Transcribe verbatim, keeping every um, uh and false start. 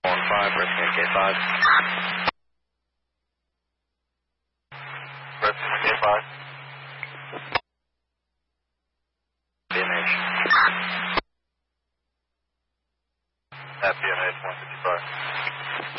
one five, rescue K five. Rescue K five. B M H. At B M H one fifty-five.